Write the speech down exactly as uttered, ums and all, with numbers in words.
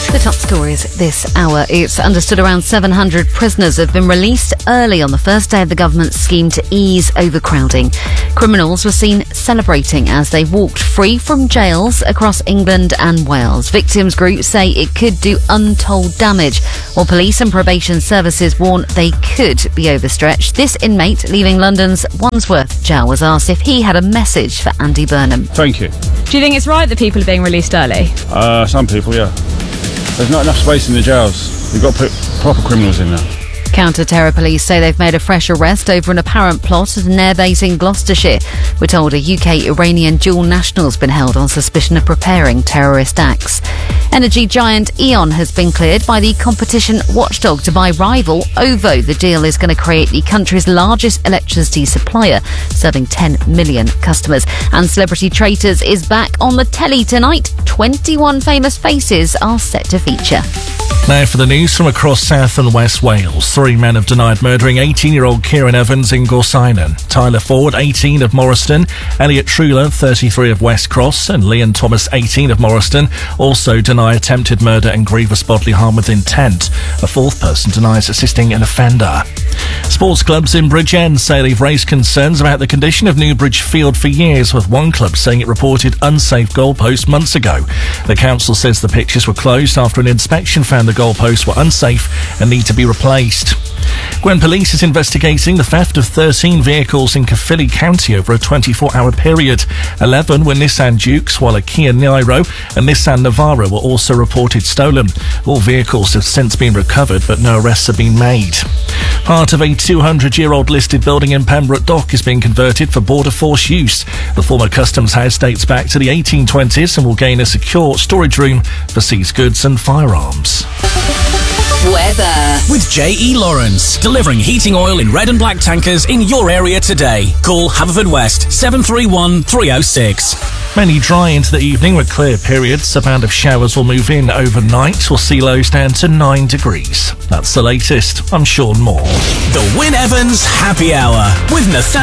The top stories this hour. It's understood around seven hundred prisoners have been released early on the first day of the government's scheme to ease overcrowding. Criminals were seen celebrating as they walked free from jails across England and Wales. Victims groups say it could do untold damage, while police and probation services warn they could be overstretched. This inmate leaving London's Wandsworth jail was asked if he had a message for Andy Burnham. Thank you. Do you think it's right that people are being released early? Uh, some people, yeah. There's not enough space in the jails. You've got to put proper criminals in there. Counter-terror police say they've made a fresh arrest over an apparent plot at an airbase in Gloucestershire. We're told a U K-Iranian dual national's been held on suspicion of preparing terrorist acts. Energy giant E.ON has been cleared by the competition watchdog to buy rival OVO. The deal is going to create the country's largest electricity supplier, serving ten million customers. And Celebrity Traitors is back on the telly tonight. twenty-one famous faces are set to feature. Now for the news from across South and West Wales. Three men have denied murdering eighteen-year-old Kieran Evans in Gorseinon. Tyler Ford, eighteen, of Morriston, Elliot Truler, thirty-three, of West Cross, and Leon Thomas, eighteen, of Morriston, also deny attempted murder and grievous bodily harm with intent. A fourth person denies assisting an offender. Sports clubs in Bridgend say they've raised concerns about the condition of Newbridge Field for years, with one club saying it reported unsafe goalposts months ago. The council says the pitches were closed after an inspection found the goalposts were unsafe and need to be replaced. Gwen Police is investigating the theft of thirteen vehicles in Caerphilly County over a twenty-four hour period. eleven were Nissan Dukes, while a Kia Niro and Nissan Navara were also reported stolen. All vehicles have since been recovered, but no arrests have been made. Part of a two hundred year old listed building in Pembroke Dock is being converted for border force use. The former customs house dates back to the eighteen twenties and will gain a secure storage room for seized goods and firearms. Weather. With J E Lawrence, delivering heating oil in red and black tankers in your area today. Call Haverfordwest seven three one, three oh six. Many dry into the evening with clear periods. A band of showers will move in overnight. We'll see lows down to nine degrees. That's the latest. I'm Sean Moore. The Wyn Evans Happy Hour with Nathaniel.